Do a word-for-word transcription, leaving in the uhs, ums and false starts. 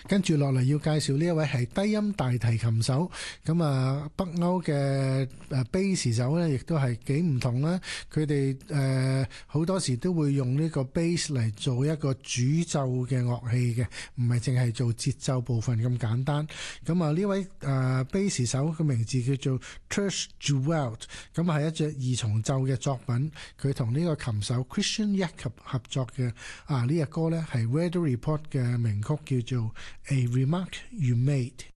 跟住落嚟要介紹呢一位係低音大提琴手，咁啊北歐嘅誒 bass 手咧，亦都係幾唔同啦。佢哋誒好多時都會用呢個 bass 嚟做一個主奏嘅樂器嘅，唔係淨係做節奏部分咁簡單。咁啊呢位誒 bass 手嘅名字叫做 Turs Juelt， 咁係一隻二重奏嘅作品。佢同呢個琴手 Christian Jakob 合作嘅啊呢隻歌咧係 Weather Report 嘅名曲，叫做A Remark You Made。